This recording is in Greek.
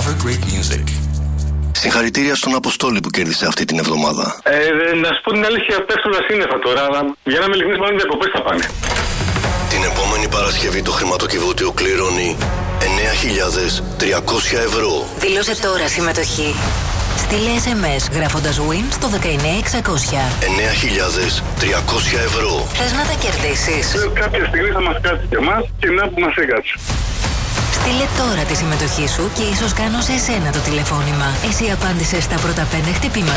discover great music. Συγχαρητήρια στον Αποστόλη που κέρδισε αυτή την εβδομάδα. Να σου πω την αλήθεια, πέφτω τα σύννεφα τώρα. Για να με ειλικρινής, μάλλον διακοπές θα πάνε. Την επόμενη Παρασκευή το χρηματοκιβώτιο κληρώνει 9.300 ευρώ. Δήλωσε τώρα συμμετοχή. Στείλε SMS γράφοντας WIN στο 19600. 9.300 ευρώ. Θες να τα κερδίσεις? Κάποια στιγμή θα μας κάτσει και εμάς και να που μας έκατσε. Στείλε τώρα τη συμμετοχή σου και ίσως κάνω σε εσένα το τηλεφώνημα. Εσύ απάντησες στα πρώτα 5 χτυπήματα.